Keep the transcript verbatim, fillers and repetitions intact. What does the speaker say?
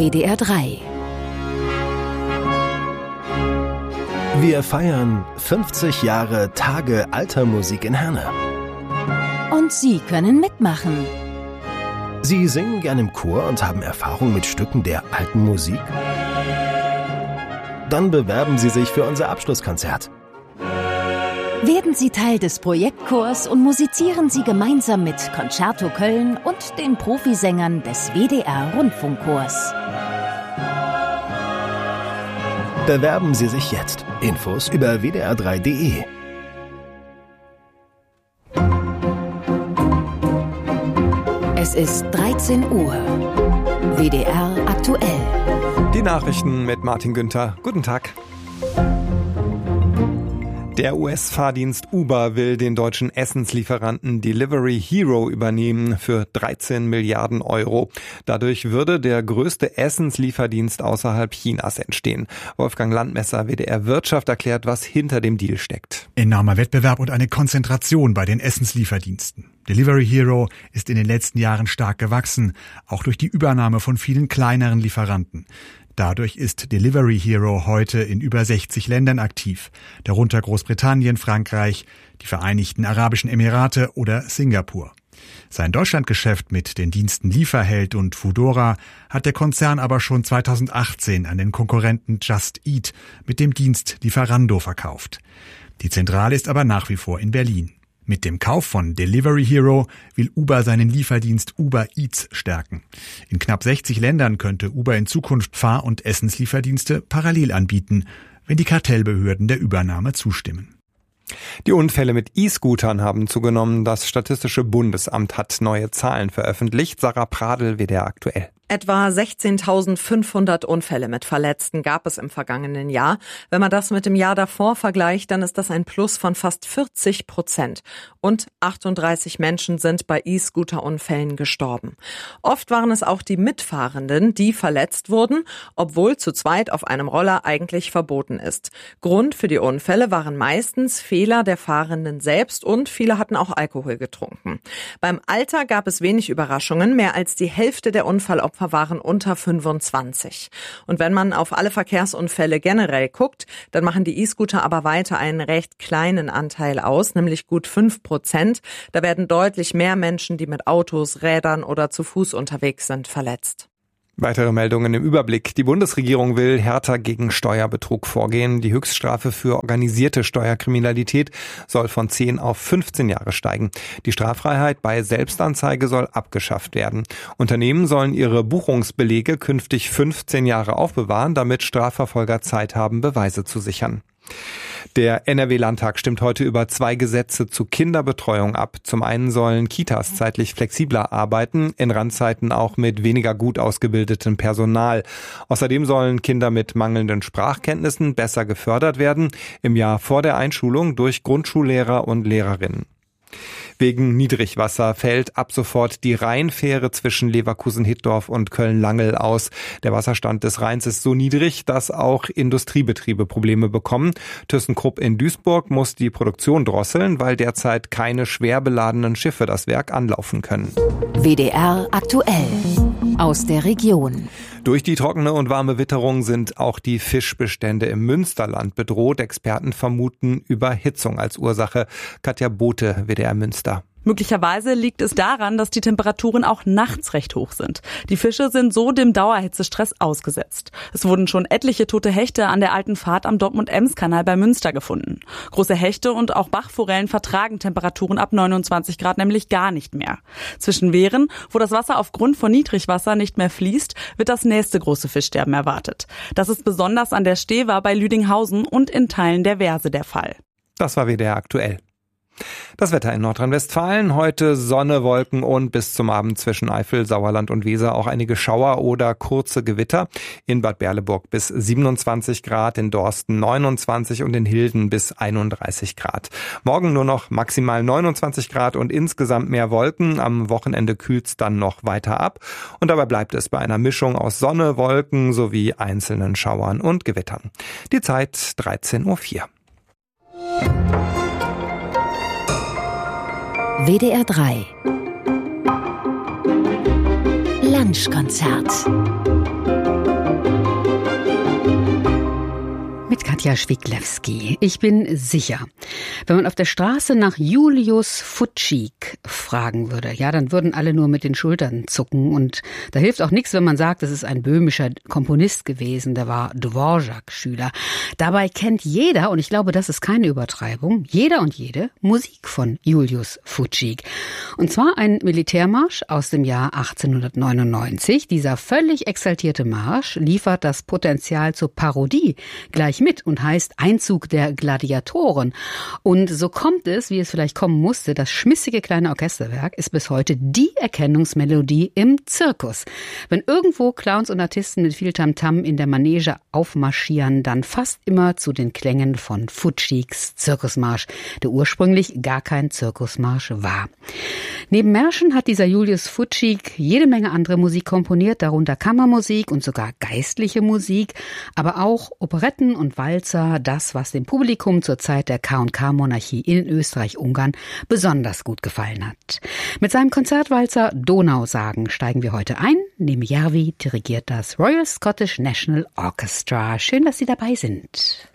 W D R drei. Wir feiern fünfzig Jahre Tage alter Musik in Herne. Und Sie können mitmachen. Sie singen gern im Chor und haben Erfahrung mit Stücken der alten Musik? Dann bewerben Sie sich für unser Abschlusskonzert. Werden Sie Teil des Projektchors und musizieren Sie gemeinsam mit Concerto Köln und den Profisängern des W D R-Rundfunkchors. Bewerben Sie sich jetzt. Infos über w d r drei punkt d e. Es ist dreizehn Uhr. W D R aktuell. Die Nachrichten mit Martin Günther. Guten Tag. Der U S-Fahrdienst Uber will den deutschen Essenslieferanten Delivery Hero übernehmen für dreizehn Milliarden Euro. Dadurch würde der größte Essenslieferdienst außerhalb Chinas entstehen. Wolfgang Landmesser, W D R Wirtschaft, erklärt, was hinter dem Deal steckt. Enormer Wettbewerb und eine Konzentration bei den Essenslieferdiensten. Delivery Hero ist in den letzten Jahren stark gewachsen, auch durch die Übernahme von vielen kleineren Lieferanten. Dadurch ist Delivery Hero heute in über sechzig Ländern aktiv, darunter Großbritannien, Frankreich, die Vereinigten Arabischen Emirate oder Singapur. Sein Deutschlandgeschäft mit den Diensten Lieferheld und Foodora hat der Konzern aber schon zweitausendachtzehn an den Konkurrenten Just Eat mit dem Dienst Lieferando verkauft. Die Zentrale ist aber nach wie vor in Berlin. Mit dem Kauf von Delivery Hero will Uber seinen Lieferdienst Uber Eats stärken. In knapp sechzig Ländern könnte Uber in Zukunft Fahr- und Essenslieferdienste parallel anbieten, wenn die Kartellbehörden der Übernahme zustimmen. Die Unfälle mit E-Scootern haben zugenommen. Das Statistische Bundesamt hat neue Zahlen veröffentlicht. Sarah Pradl, W D R aktuell. Etwa sechzehntausendfünfhundert Unfälle mit Verletzten gab es im vergangenen Jahr. Wenn man das mit dem Jahr davor vergleicht, dann ist das ein Plus von fast vierzig Prozent. Und achtunddreißig Menschen sind bei E-Scooter-Unfällen gestorben. Oft waren es auch die Mitfahrenden, die verletzt wurden, obwohl zu zweit auf einem Roller eigentlich verboten ist. Grund für die Unfälle waren meistens Fehler der Fahrenden selbst und viele hatten auch Alkohol getrunken. Beim Alter gab es wenig Überraschungen. Mehr als die Hälfte der Unfallopfer waren unter fünfundzwanzig. Und wenn man auf alle Verkehrsunfälle generell guckt, dann machen die E-Scooter aber weiter einen recht kleinen Anteil aus, nämlich gut fünf Prozent. Da werden deutlich mehr Menschen, die mit Autos, Rädern oder zu Fuß unterwegs sind, verletzt. Weitere Meldungen im Überblick. Die Bundesregierung will härter gegen Steuerbetrug vorgehen. Die Höchststrafe für organisierte Steuerkriminalität soll von zehn auf fünfzehn Jahre steigen. Die Straffreiheit bei Selbstanzeige soll abgeschafft werden. Unternehmen sollen ihre Buchungsbelege künftig fünfzehn Jahre aufbewahren, damit Strafverfolger Zeit haben, Beweise zu sichern. Der N R W-Landtag stimmt heute über zwei Gesetze zur Kinderbetreuung ab. Zum einen sollen Kitas zeitlich flexibler arbeiten, in Randzeiten auch mit weniger gut ausgebildetem Personal. Außerdem sollen Kinder mit mangelnden Sprachkenntnissen besser gefördert werden, im Jahr vor der Einschulung durch Grundschullehrer und Lehrerinnen. Wegen Niedrigwasser fällt ab sofort die Rheinfähre zwischen Leverkusen-Hittorf und Köln-Langel aus. Der Wasserstand des Rheins ist so niedrig, dass auch Industriebetriebe Probleme bekommen. ThyssenKrupp in Duisburg muss die Produktion drosseln, weil derzeit keine schwer beladenen Schiffe das Werk anlaufen können. W D R aktuell. Aus der Region. Durch die trockene und warme Witterung sind auch die Fischbestände im Münsterland bedroht. Experten vermuten Überhitzung als Ursache. Katja Bote, W D R Münster. Möglicherweise liegt es daran, dass die Temperaturen auch nachts recht hoch sind. Die Fische sind so dem Dauerhitzestress ausgesetzt. Es wurden schon etliche tote Hechte an der alten Fahrt am Dortmund-Ems-Kanal bei Münster gefunden. Große Hechte und auch Bachforellen vertragen Temperaturen ab neunundzwanzig Grad nämlich gar nicht mehr. Zwischen Wehren, wo das Wasser aufgrund von Niedrigwasser nicht mehr fließt, wird das nächste große Fischsterben erwartet. Das ist besonders an der Stewa bei Lüdinghausen und in Teilen der Verse der Fall. Das war W D R aktuell. Das Wetter in Nordrhein-Westfalen. Heute Sonne, Wolken und bis zum Abend zwischen Eifel, Sauerland und Weser auch einige Schauer oder kurze Gewitter. In Bad Berleburg bis siebenundzwanzig Grad, in Dorsten neunundzwanzig und in Hilden bis einunddreißig Grad. Morgen nur noch maximal neunundzwanzig Grad und insgesamt mehr Wolken. Am Wochenende kühlt's dann noch weiter ab. Und dabei bleibt es bei einer Mischung aus Sonne, Wolken sowie einzelnen Schauern und Gewittern. Die Zeit dreizehn Uhr vier. W D R drei. Lunchkonzert. Katja Schwiglewski. Ich bin sicher, wenn man auf der Straße nach Julius Fučík fragen würde, ja, dann würden alle nur mit den Schultern zucken. Und da hilft auch nichts, wenn man sagt, das ist ein böhmischer Komponist gewesen, der war Dvořák-Schüler. Dabei kennt jeder, und ich glaube, das ist keine Übertreibung, jeder und jede Musik von Julius Fučík. Und zwar ein Militärmarsch aus dem Jahr achtzehnhundertneunundneunzig. Dieser völlig exaltierte Marsch liefert das Potenzial zur Parodie gleich mit und heißt Einzug der Gladiatoren. Und so kommt es, wie es vielleicht kommen musste, das schmissige kleine Orchesterwerk ist bis heute die Erkennungsmelodie im Zirkus. Wenn irgendwo Clowns und Artisten mit viel Tamtam in der Manege aufmarschieren, dann fast immer zu den Klängen von Fučíks Zirkusmarsch, der ursprünglich gar kein Zirkusmarsch war. Neben Märschen hat dieser Julius Fučík jede Menge andere Musik komponiert, darunter Kammermusik und sogar geistliche Musik, aber auch Operetten und Walzer, das, was dem Publikum zur Zeit der K und K-Monarchie in Österreich-Ungarn besonders gut gefallen hat. Mit seinem Konzertwalzer Donausagen steigen wir heute ein. Neben Järvi dirigiert das Royal Scottish National Orchestra. Schön, dass Sie dabei sind.